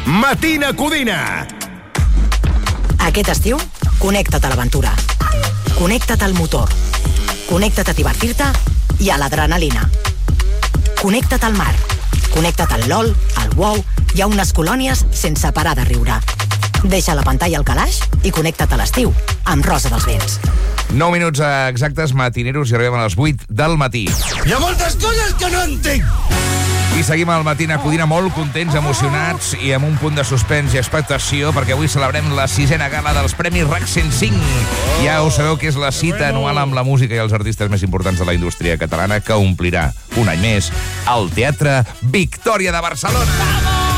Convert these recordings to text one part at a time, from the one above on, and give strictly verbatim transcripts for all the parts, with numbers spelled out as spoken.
Matina Codina. Aquest estiu, connecta't a l'aventura. Connecta't al motor. Connecta't a divertir-te i a l'adrenalina. Connecta't al mar. Connecta't al LOL, al WoW i a unes colònies sense parar de riure. Deixa la pantalla al calaix i connecta't a l'estiu amb Rosa dels Vents. nou minuts exactes, matineros, i arribem a les vuit del matí. Hi ha moltes coses que no entenc. I seguim al Matina Codina molt contents, emocionats i amb un punt de suspens i expectació perquè avui celebrem la sisena gala dels Premis RAC cent cinc. Ja ho sabeu que és la cita anual amb la música i els artistes més importants de la indústria catalana que omplirà un any més al Teatre Victòria de Barcelona.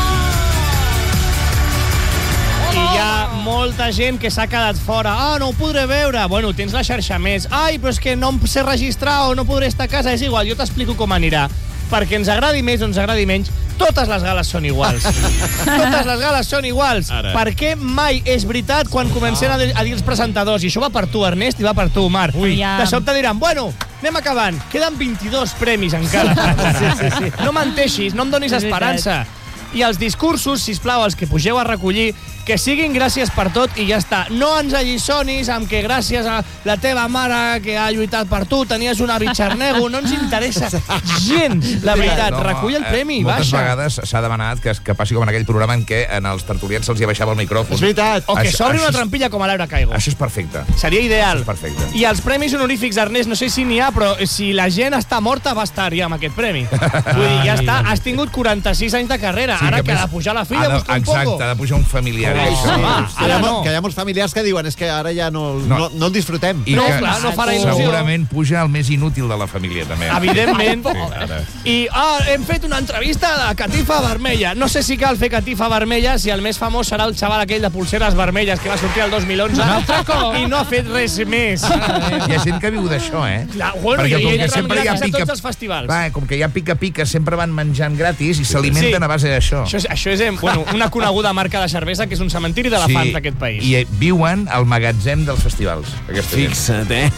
I hi ha molta gent que s'ha quedat fora. Ah, no ho podré veure. Bueno, tens la xarxa més. Ai, però és que no em sé registrar o no podré estar a casa. És igual, jo t'explico com anirà. Perquè ens agradi més o ens agradi menys, totes les gales són iguals. Totes les gales són iguals. Ara. Perquè mai és veritat quan comencem a dir els presentadors. I això va per tu, Ernest, i va per tu, Marc. Ui. De sobte diran, bueno, anem acabant. Queden vint-i-dos premis encara. Sí, sí, sí. No menteixis, no em donis esperança. I els discursos, sisplau, els que pugeu a recollir, que siguin gràcies per tot i ja està. No ens alliçonis amb que gràcies a la teva mare que ha lluitat per tu tenies una bitxarnego. No ens interessa gens, la veritat. No, recull el premi, eh, moltes baixa. Moltes vegades s'ha demanat que, que passi com en aquell programa en què en els tertulians se'ls hi baixava el micròfon. És veritat. O que s'obri una trampilla com a l'Eura Caigo. Això és perfecte. Seria ideal. Això és perfecte. I els premis honorífics, Ernest, no sé si n'hi ha, però si la gent està morta va estar ja amb aquest premi. Vull dir, ja està. Has tingut quaranta-sis anys de carrera. Sí, ara que, que ha de pujar la filla, busca un poco. Exacte, ha de pujar un familiar. Oh, que, hi ha, no. que hi ha molts familiars que diuen és que ara ja no, no. no, no el disfrutem. I no, que clar, no farà il·lusió. Segurament puja el més inútil de la família, també. Evidentment. Sí, I ah, hem fet una entrevista de Catifa Vermella. No sé si cal fer Catifa Vermella, si el més famós serà el xaval aquell de pulseres vermelles que va sortir el dos mil onze i no ha fet res més. Hi ha gent que viu d'això, eh? Clar, bueno, perquè com i que sempre hi ha pica... tots els festivals. Va, com que hi ha pica-pica, sempre van menjant gratis i s'alimenten sí. a base d'això. Això és, això és bueno, una coneguda marca de cervesa que és un cementiri d'elefants d'aquest sí. país. I viuen al magatzem dels festivals. Fixa't, eh?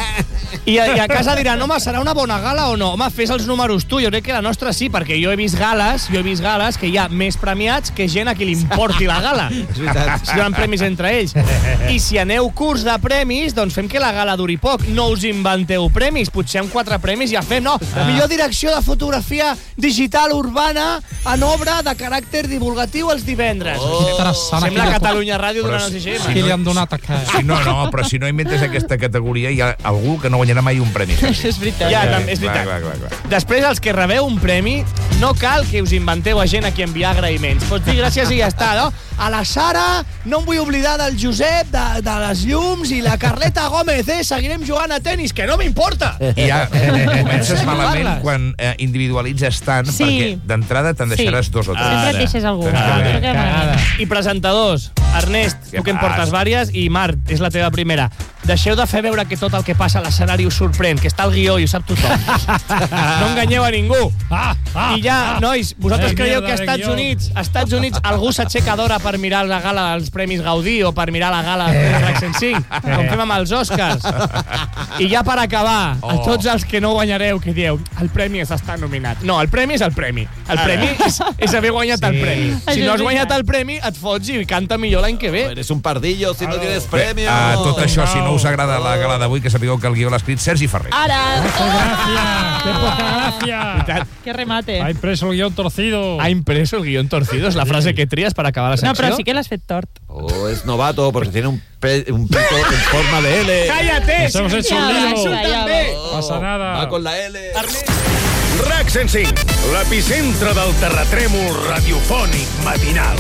I a, I a casa diran, home, serà una bona gala o no? Home, fes els números tu. Jo crec que la nostra sí, perquè jo he vist gales, jo he vist gales que hi ha més premiats que gent a qui li importi la gala. És veritat. Si donen premis entre ells. I si aneu curs de premis, doncs fem que la gala duri poc. No us inventeu premis. Potser amb quatre premis ja fem, no? Ah. Millor direcció de fotografia digital urbana en obra de caràcter divulgatiu els divendres. Oh. Sembla Catalunya Ràdio durant els I G M. Si Qui li han donat a què? Si no, no, però si no inventes aquesta categoria hi ha algú que no guanyarà mai un premi. És veritat. Ja, és veritat. Clar, clar, clar. Després, els que rebeu un premi, no cal que us inventeu a gent a qui enviar agraïments. Pots dir gràcies i ja està, no? A la Sara, no em vull oblidar del Josep, de, de les llums, i la Carleta Gómez, eh? Seguirem jugant a tenis, que no m'importa. I ja comences malament quan eh, individualitzes tant, sí. perquè d'entrada te'n deixaràs sí. dos o tres. Sempre et deixes algú. Cagada, cagada. I presentadors, Ernest, tu que en portes vàries, i Marc, és la teva primera. Deixeu de fer veure que tot el que passa a l'escenari us sorprèn, que està al guió i ho sap tothom. No enganyeu a ningú. I ja, nois, vosaltres creieu que a Estats Units, a Estats Units algú s'aixeca d'hora per mirar la gala dels Premis Gaudí o per mirar la gala dels RAC cent cinc, com fem amb els Oscars. I ja per acabar, a tots els que no guanyareu, que dieu, el premi és estar nominat. No, el premi és el premi. El premi és, és haver guanyat el premi. Si no has guanyat el premi, et fots i canta millor l'any que ve. Eres un pardillo si no tienes premio. Uh, tot això, si no us agrada la gala d'avui, que sapigueu que el guió l'ha escrit Sergi Ferrer. Ara! ¡Qué poca gracia! ¡Qué remate! Ha impreso el guión torcido. Ha impreso el guión torcido, és la frase que tries per acabar la secció. No, però sí que l'has fet tort. Oh, es novato porque tiene un, pe un pito en forma de L. ¡Cállate! Nos hemos hecho un lío. No pasa nada. Va con la L. RAC cent cinc, l'epicentre del terratrèmol radiofònic matinal.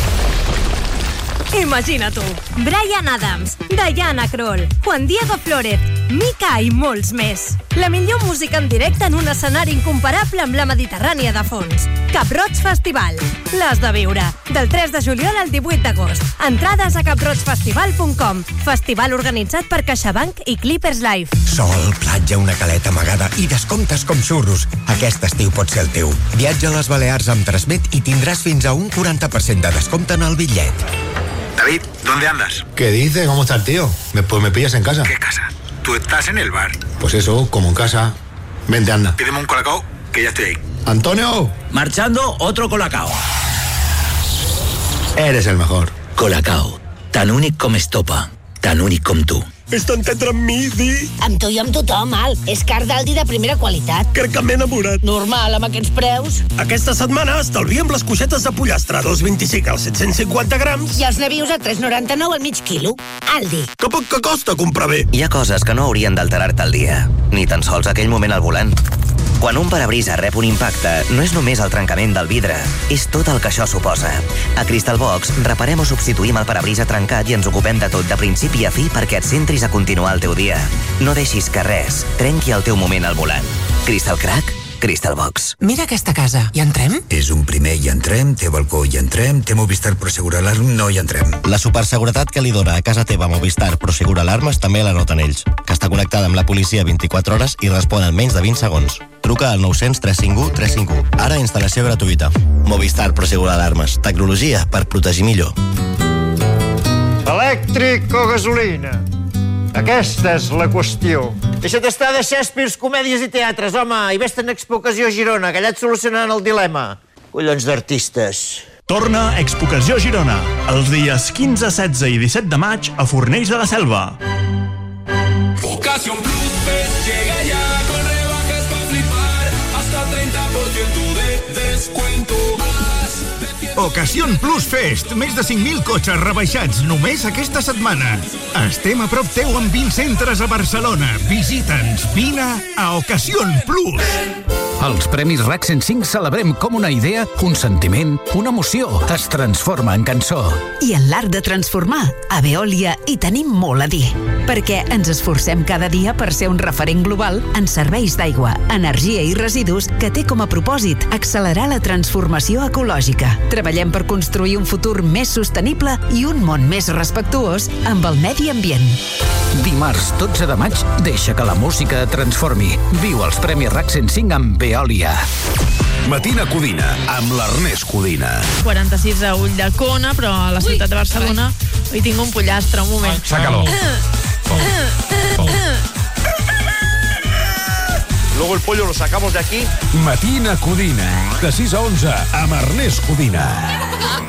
Imagina tu, Bryan Adams, Diana Krall, Juan Diego Flórez, Mika i molts més. La millor música en directe en un escenari incomparable amb la Mediterrània de fons. Cap Roig Festival. L'has de viure. Del tres de juliol al divuit d'agost. Entrades a cap roig festival punt com. Festival organitzat per CaixaBank i Clippers Life. Sol, platja, una caleta amagada i descomptes com xurros. Aquest estiu pot ser el teu. Viatja a les Balears amb Transmet i tindràs fins a un quaranta per cent de descompte en el bitllet. David, ¿dónde andas? ¿Qué dices? ¿Cómo está el tío? Me, pues me pillas en casa. ¿Qué casa? Tú estás en el bar. Pues eso, como en casa. Vente, anda. Pídeme un colacao, que ya estoy ahí. ¡Antonio! Marchando, otro colacao. Eres el mejor. Colacao, tan únic com Estopa, tan únic com tu. És tan tendre amb mi, Di. Amb tu i amb tothom, Al. És car d'Aldi de primera qualitat. Crec que m'he enamorat. Normal, amb aquests preus. Aquesta setmana estalviem les coixetes de pollastre a dos coma vint-i-cinc als set cents cinquanta grams. I els navius a tres coma noranta-nou al mig quilo. Aldi. Que poc que costa comprar bé. Hi ha coses que no haurien d'alterar-te el dia, ni tan sols aquell moment al volant. Quan un parabrisa rep un impacte, no és només el trencament del vidre, és tot el que això suposa. A Crystal Box reparem o substituïm el parabrisa trencat i ens ocupem de tot de principi a fi perquè et centris a continuar el teu dia. No deixis que res trenqui el teu moment al volant. Crystal Crack, Crystal Box. Mira aquesta casa. Hi entrem? És un primer i entrem, té balcó i entrem, té Movistar Prosegur Alarm, no hi entrem. La superseguretat que li dona a casa teva Movistar Prosegur Alarmes també la noten ells, que està connectada amb la policia vint-i-quatre hores i respon en menys de vint segons. Truca al nou cents tres cinc u tres cinc u. Ara instal·lació gratuïta. Movistar Prosegur Alarmes. Tecnologia per protegir millor. Elèctric o gasolina? Aquesta és la qüestió. Deixa't estar de Shakespeare, comèdies i teatres, home, i vés-te en Expo Ocasió Girona, que allà et solucionaran el dilema. Collons d'artistes. Torna Expo Ocasió Girona, els dies quinze, setze i disset de maig a Fornells de la Selva. Ocasión Plus Fest llega ya con rebajas para flipar, hasta treinta por ciento de descuento. Ocasión Plus Fest. Més de cinc mil cotxes rebaixats només aquesta setmana. Estem a prop teu amb vint centres a Barcelona. Visita'ns. Vine a Ocasión Plus. Als Premis RAC cent cinc celebrem com una idea, un sentiment, una emoció es transforma en cançó. I en l'art de transformar, a Veolia hi tenim molt a dir, perquè ens esforcem cada dia per ser un referent global en serveis d'aigua, energia i residus que té com a propòsit accelerar la transformació ecològica. Treballem per construir un futur més sostenible i un món més respectuós amb el medi ambient. Dimarts dotze de maig, deixa que la música et transformi. Viu els Premis RAC cent cinc amb Veolia. Matina Codina, amb l'Ernest Codina. quaranta-sis a Ulldecona, però a la ciutat de Barcelona hi tinc un pollastre, un moment. Sácalo. Luego el pollo lo sacamos de aquí. Matina Codina, de sis a onze, amb Ernest Codina.